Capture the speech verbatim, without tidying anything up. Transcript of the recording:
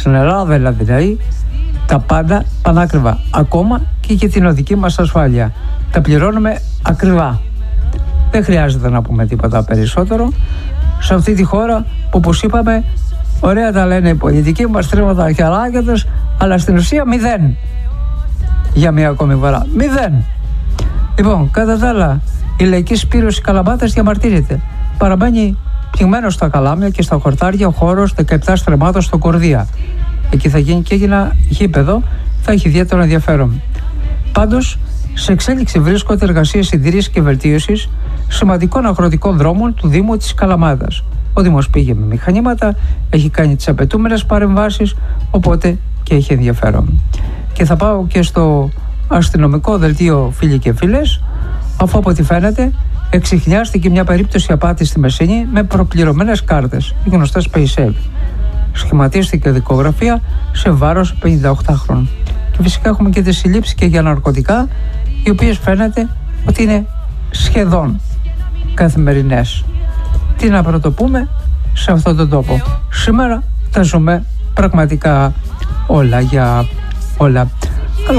Στην Ελλάδα δηλαδή τα πάντα πανάκριβα, ακόμα και για την οδική μας ασφάλεια. Τα πληρώνουμε ακριβά. Δεν χρειάζεται να πούμε τίποτα περισσότερο. Σε αυτή τη χώρα που, όπως είπαμε, ωραία τα λένε οι πολιτικοί, μας τρίβουν τα αρχιαλάκια τους, αλλά στην ουσία μηδέν. Για μία ακόμη φορά. Μηδέν. Λοιπόν, κατά τα άλλα, η Λαϊκή Σπήρωση Καλαμάτας διαμαρτύρεται. Παραμένει πυγμένο στα καλάμια και στα χορτάρια ο χώρος δεκαεπτά στρεμμάτων στο Κορδία. Εκεί θα γίνει και έγινα γήπεδο, θα έχει ιδιαίτερο ενδιαφέρον. Πάντως, σε εξέλιξη βρίσκονται εργασίες συντήρησης και βελτίωσης σημαντικών αγροτικών δρόμων του Δήμου της Καλαμάτας. Ο Δήμος πήγε με μηχανήματα, έχει κάνει τις απαιτούμενες παρεμβάσεις, οπότε και έχει ενδιαφέρον. Και θα πάω και στο αστυνομικό δελτίο, φίλοι και φίλες, αφού από ό,τι φαίνεται εξιχνιάστηκε μια περίπτωση απάτης στη Μεσίνη με προπληρωμένες κάρτες, οι γνωστές PaySave. Σχηματίστηκε δικογραφία σε βάρος πενηνταοκτάχρονων. Και φυσικά έχουμε και τις συλλήψεις και για ναρκωτικά, οι οποίες φαίνεται ότι είναι σχεδόν καθημερινές. Τι να πρωτοπούμε σε αυτόν τον τόπο. Σήμερα τα ζούμε πραγματικά όλα για όλα.